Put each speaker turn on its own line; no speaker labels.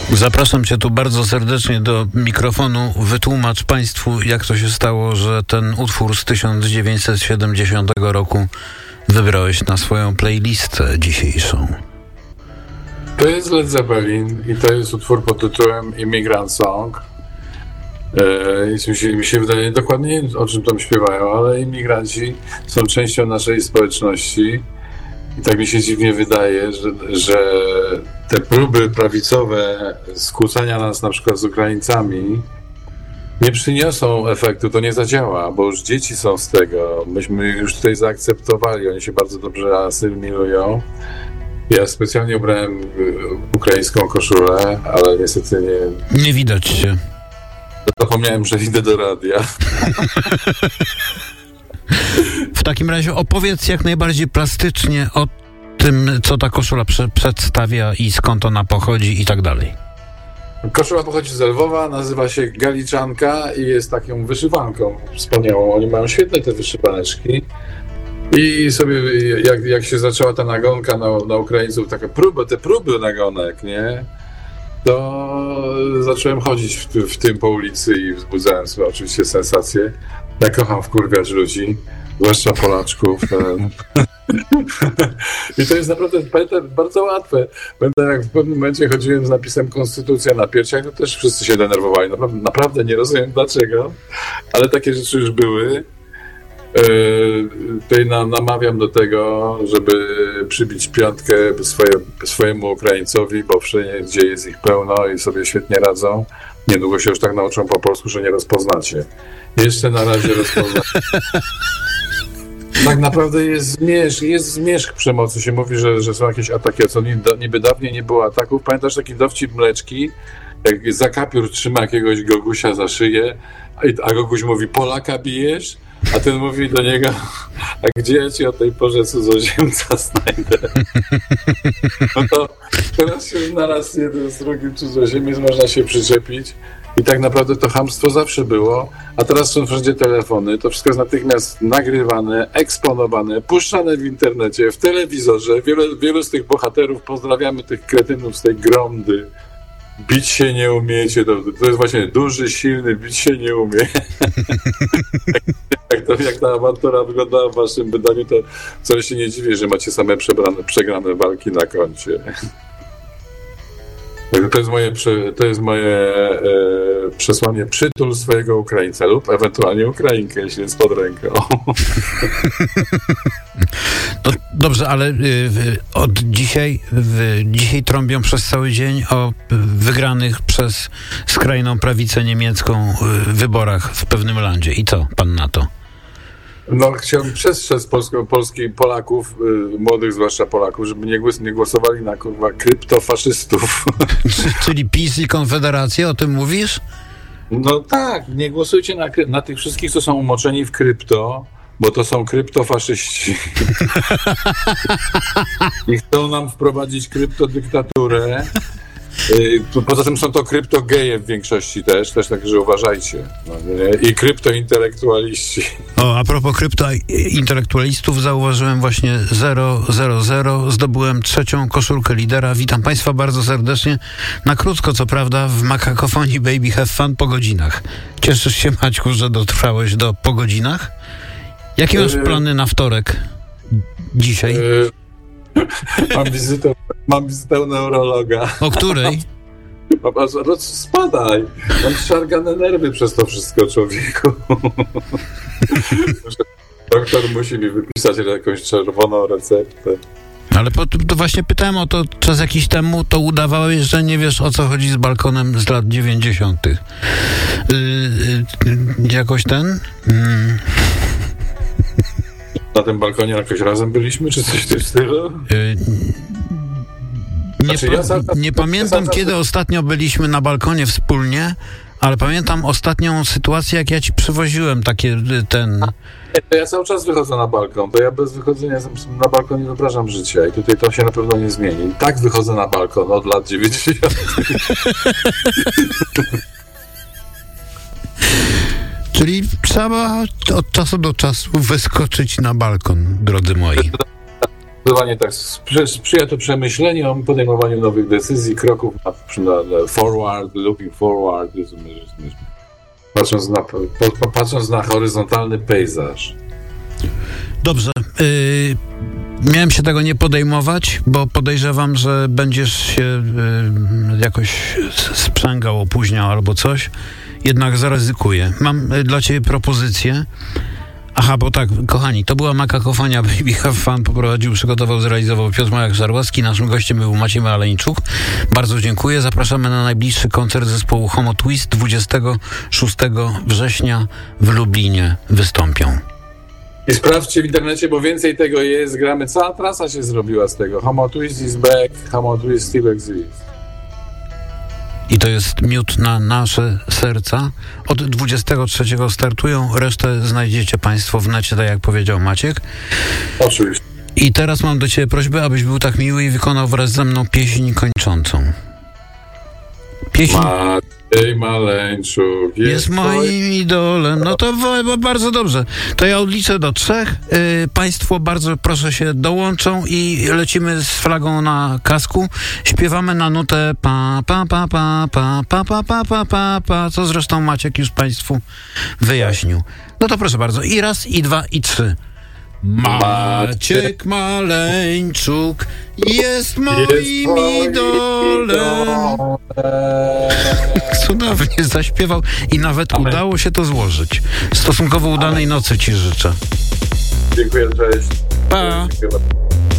Zapraszam cię tu bardzo serdecznie do mikrofonu. Wytłumacz państwu, jak to się stało, że ten utwór z 1970 roku wybrałeś na swoją playlistę dzisiejszą.
To jest Led Zeppelin i to jest utwór pod tytułem Immigrant Song. Mi się wydaje dokładnie, o czym tam śpiewają, ale imigranci są częścią naszej społeczności i tak mi się dziwnie wydaje, że te próby prawicowe skłócania nas na przykład z Ukraińcami nie przyniosą efektu, to nie zadziała, bo już dzieci są z tego. Myśmy już tutaj zaakceptowali, oni się bardzo dobrze asymilują. Ja specjalnie ubrałem ukraińską koszulę, ale niestety
nie widać się.
Zapomniałem, że idę do radia.
W takim razie opowiedz jak najbardziej plastycznie o tym, co ta koszula przedstawia i skąd ona pochodzi i tak dalej.
Koszula pochodzi z Lwowa, nazywa się Galiczanka i jest taką wyszywanką wspaniałą. Oni mają świetne te wyszywaneczki. I sobie, jak się zaczęła ta nagonka na Ukraińców, te próby nagonek, nie? To zacząłem chodzić w tym po ulicy i wzbudzałem sobie oczywiście sensację. Ja kocham wkurwiać ludzi, zwłaszcza Polaczków. I to jest naprawdę bardzo łatwe. Pamiętam, jak w pewnym momencie chodziłem z napisem Konstytucja na piersiach, to też wszyscy się denerwowali. Naprawdę nie rozumiem dlaczego, ale takie rzeczy już były. Tutaj namawiam do tego, żeby przybić piątkę swojemu Ukraińcowi, bo wszędzie jest ich pełno i sobie świetnie radzą. Niedługo się już tak nauczą po polsku, że nie rozpoznacie. Jeszcze na razie rozpoznacie. Tak naprawdę jest zmierzch przemocy. Się mówi, że są jakieś ataki, a co niby dawniej nie było ataków. Pamiętasz taki dowcip Mleczki? Jak za kapiór trzyma jakiegoś Gogusia za szyję, a Goguś mówi: Polaka bijesz? A ten mówi do niego: a gdzie ja ci o tej porze cudzoziemca znajdę? No to teraz się znalazł jeden z drugim cudzoziemiec, można się przyczepić i tak naprawdę to chamstwo zawsze było, a teraz są wszędzie telefony, to wszystko jest natychmiast nagrywane, eksponowane, puszczane w internecie, w telewizorze. Wielu z tych bohaterów, pozdrawiamy tych kretynów z tej Gromdy. Bić się nie umiecie, to jest właśnie duży, silny, bić się nie umie. Jak ta awantura wyglądała w waszym wydaniu, to wcale się nie dziwię, że macie same przegrane walki na koncie. To jest moje przesłanie: przytul swojego Ukraińca lub ewentualnie Ukrainkę, jeśli jest pod ręką.
No, dobrze, ale od dzisiaj trąbią przez cały dzień o wygranych przez skrajną prawicę niemiecką wyborach w pewnym landzie. I co pan na to?
No, chciałem przestrzec Polaków, młodych zwłaszcza Polaków, żeby nie głosowali na kryptofaszystów.
Czyli PiS i Konfederację, o tym mówisz?
No tak, nie głosujcie na tych wszystkich, co są umoczeni w krypto, bo to są kryptofaszyści. I chcą nam wprowadzić kryptodyktaturę. Poza tym są to kryptogeje w większości też także uważajcie. No, i kryptointelektualiści.
O, a propos kryptointelektualistów, zauważyłem właśnie 000, zdobyłem 3. koszulkę lidera. Witam państwa bardzo serdecznie. Na krótko, co prawda, w Makakofonii Baby Have Fun po godzinach. Cieszysz się, Maćku, że dotrwałeś po godzinach? Jakie masz plany na wtorek? Dzisiaj?
Mam wizytę u neurologa.
O której?
Spadaj. Mam szargane nerwy przez to wszystko, człowieku. Doktor musi mi wypisać jakąś czerwoną receptę.
Ale to właśnie pytałem o to czas jakiś temu, to udawałeś, że nie wiesz, o co chodzi z balkonem z lat 90. Jakoś ten?
Na tym balkonie jakoś razem byliśmy, czy coś w tym stylu?
Nie pamiętam, kiedy ostatnio byliśmy na balkonie wspólnie, ale pamiętam ostatnią sytuację, jak ja ci przywoziłem
To ja cały czas wychodzę na balkon, to ja bez wychodzenia na balkon nie wyobrażam życia i tutaj to się na pewno nie zmieni. Tak wychodzę na balkon od lat 90.
Czyli trzeba od czasu do czasu wyskoczyć na balkon, drodzy moi.
Zdecydowanie tak. Sprzyja to przemyśleniom, podejmowaniu nowych decyzji, kroków na forward, looking forward, patrząc na horyzontalny pejzaż.
Dobrze. Miałem się tego nie podejmować, bo podejrzewam, że będziesz się jakoś sprzęgał, opóźniał albo coś. Jednak zaryzykuję. Mam dla ciebie propozycję. Aha, bo tak, kochani, to była Makakofonia Baby Have Fun, poprowadził, przygotował, zrealizował Piotr Majak-Żarłowski. Naszym gościem był Maciej Maleńczuk. Bardzo dziękuję. Zapraszamy na najbliższy koncert zespołu Homo Twist 26 września w Lublinie wystąpią.
I sprawdźcie w internecie, bo więcej tego jest. Gramy, cała trasa się zrobiła z tego. Homo Twist is back, Homo Twist still exists.
I to jest miód na nasze serca. Od 23 startują, resztę znajdziecie państwo w necie, tak jak powiedział Maciek.
Oczywiście.
I teraz mam do ciebie prośbę, abyś był tak miły i wykonał wraz ze mną pieśń kończącą. Pieśń...
Maciej Maleńczuk
jest moim idolem. No to bardzo dobrze. To ja odliczę do 3. Państwo bardzo proszę się dołączą i lecimy z flagą na kasku. Śpiewamy na nutę pa pa pa pa pa pa pa pa pa pa pa, co zresztą Maciek już państwu wyjaśnił. No to proszę bardzo. I raz, i 2, i 3. Maciek Maleńczuk jest moim idolem. Cudownie zaśpiewał i nawet udało się to złożyć. Stosunkowo udanej nocy ci życzę.
Dziękuję, cześć.
Pa.